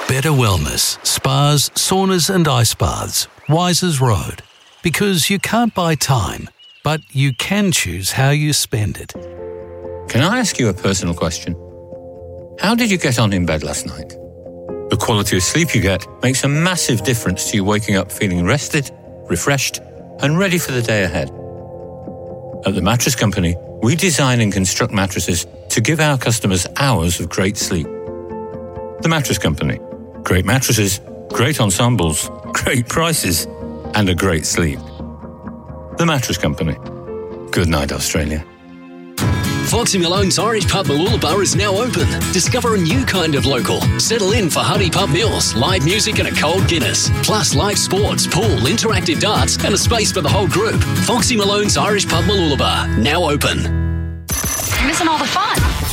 Better wellness, spas, saunas and ice baths. Wisers Road. Because you can't buy time, but you can choose how you spend it. Can I ask you a personal question? How did you get on in bed last night? The quality of sleep you get makes a massive difference to you waking up feeling rested, refreshed, and ready for the day ahead. At The Mattress Company, we design and construct mattresses to give our customers hours of great sleep. The Mattress Company. Great mattresses, great ensembles, great prices, and a great sleep. The Mattress Company. Good night, Australia. Foxy Malone's Irish Pub Mooloolaba is now open. Discover a new kind of local. Settle in for hearty pub meals, live music and a cold Guinness. Plus live sports, pool, interactive darts and a space for the whole group. Foxy Malone's Irish Pub Mooloolaba, now open. You're missing all the fun.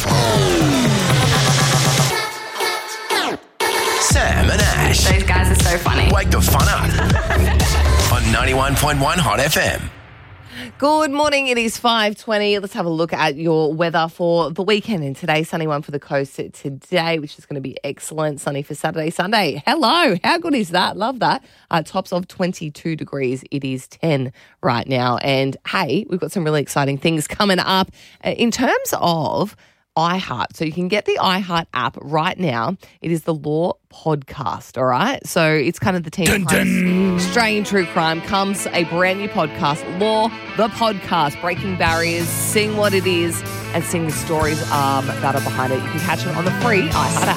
Sam and Ash. Those guys are so funny. Wake the fun up. On 91.1 Hot FM. Good morning. It is 5:20. Let's have a look at your weather for the weekend. And today, sunny one for the coast today, which is going to be excellent. Sunny for Saturday, Sunday. Hello. How good is that? Love that. Tops of 22 degrees. It is 10 right now. And hey, we've got some really exciting things coming up in terms of iHeart. So you can get the iHeart app right now. It is the Law Podcast, all right? So it's kind of the team Australian True Crime comes a brand new podcast, Law, the Podcast, breaking barriers, seeing what it is and seeing the stories that are behind it. You can catch it on the free iHeart app.